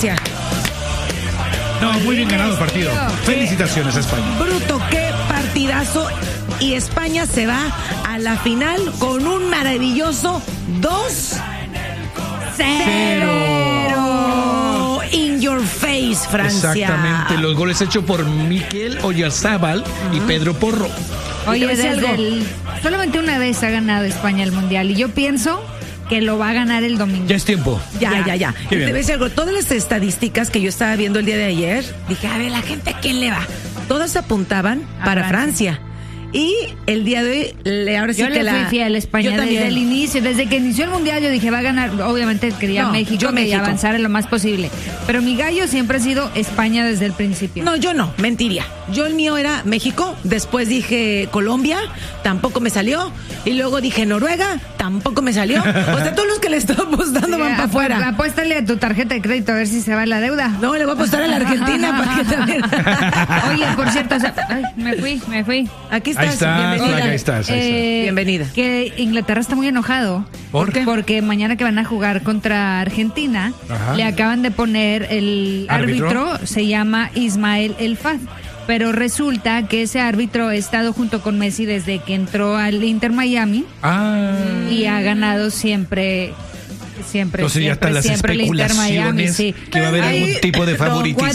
Francia. No, muy bien ganado el partido. Felicitaciones a España. Bruto, qué partidazo. Y España se va a la final con un maravilloso 2-0. In your face, Francia. Exactamente, los goles hechos por Mikel Oyarzabal y Pedro Porro. Oye, solamente una vez ha ganado España el Mundial y yo pienso que lo va a ganar el domingo. Ya es tiempo. Ya. Qué Y te bien. voy a decir algo. Todas las estadísticas que yo estaba viendo el día de ayer, dije, a ver, la gente, ¿a quién le va? Todas apuntaban para Francia. Y el día de hoy, ahora sí Yo que le fui fiel a España yo desde también. el inicio, desde que inició el Mundial yo dije va a ganar, obviamente quería No, México, yo que México. avanzara lo más posible, pero mi gallo siempre ha sido España desde el principio. No, yo no, mentiría. Yo el mío era México, después dije Colombia, tampoco me salió, y luego dije Noruega, tampoco me salió. O sea, todos los que le estoy apostando van para afuera. Apóstale a tu tarjeta de crédito a ver si se va la deuda. No, le voy a apostar a la Argentina para que también. Oye, por cierto, me fui. Aquí estás, Ahí estás, bienvenida. ahí estás. Bienvenida. Que Inglaterra está muy enojado. ¿Por qué? Porque mañana que van a jugar contra Argentina, Ajá. le acaban de poner el árbitro, se llama Ismael El Fad. Pero resulta que ese árbitro ha estado junto con Messi desde que entró al Inter Miami y ha ganado siempre. Entonces ya están las siempre el Inter Miami, especulaciones sí. que va a haber algún tipo de favoritismo.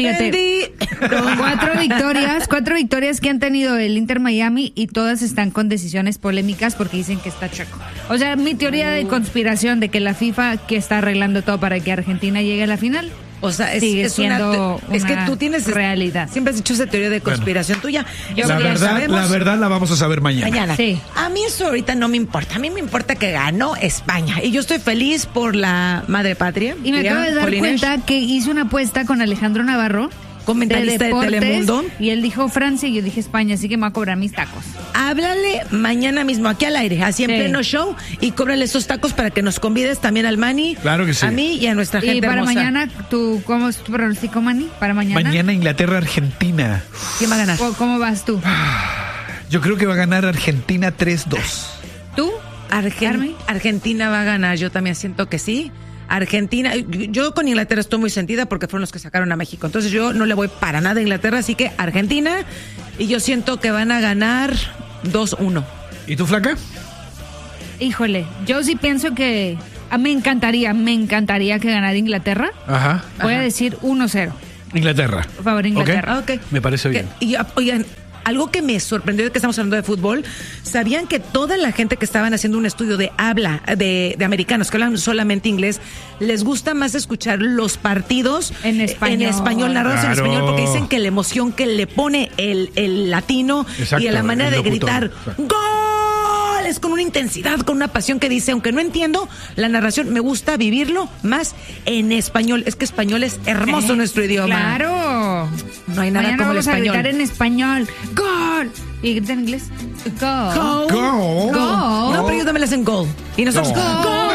Cuatro victorias que han tenido el Inter Miami y todas están con decisiones polémicas porque dicen que está chueco. O sea, mi teoría de conspiración de que la FIFA que está arreglando todo para que Argentina llegue a la final. O sea, sigue siendo es que una tú tienes realidad. Siempre has dicho esa teoría de conspiración tuya. Eso La ya lo sabemos. verdad la vamos a saber mañana. Sí. A mí eso ahorita no me importa. A mí me importa que ganó España. Y yo estoy feliz por la madre patria. Y me acabo de dar Polines, cuenta que hice una apuesta con Alejandro Navarro, comentarista de deportes, Telemundo. y él dijo Francia y yo dije España, así que me va a cobrar mis tacos. Háblale mañana mismo aquí al aire, así en Sí. pleno show, y cóbrale esos tacos para que nos convides también al Manny. Claro que sí. A mí y a nuestra gente Y para hermosa. mañana, ¿cómo es tu pronóstico, Manny? Para mañana. Mañana Inglaterra-Argentina. ¿Quién va a ganar? ¿Cómo vas tú? Yo creo que va a ganar Argentina 3-2. ¿Tú? Carmen. Argentina va a ganar, yo también siento que sí. Argentina, yo con Inglaterra estoy muy sentida porque fueron los que sacaron a México. Entonces yo no le voy para nada a Inglaterra, así que Argentina, y yo siento que van a ganar 2-1. ¿Y tú, flaca? Híjole, yo sí pienso que me encantaría que ganara Inglaterra. Ajá. Voy a decir 1-0. Inglaterra. Por favor, Inglaterra. Ok. Me parece bien. Y, oigan, algo que me sorprendió de que estamos hablando de fútbol, ¿sabían que toda la gente que estaban haciendo un estudio de habla de americanos que hablan solamente inglés, les gusta más escuchar los partidos En español. narrados en Claro. español, porque dicen que la emoción que le pone el latino Exacto, y a la manera el de locutor. gritar ¡gol! Es con una intensidad, con una pasión que dice, aunque no entiendo la narración, me gusta vivirlo más en español. Es que español es hermoso nuestro idioma. Claro. No hay nada Mañana como el vamos a español. gritar en español. ¡Gol! ¿Y grita en inglés? ¡Gol! Go. Go. No, pero ellos también le hacen gol. Y nosotros, Go. ¡gol!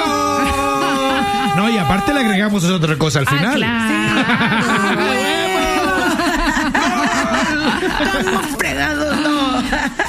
No, y aparte le agregamos otra cosa al final. Claro. Estamos fregados, no.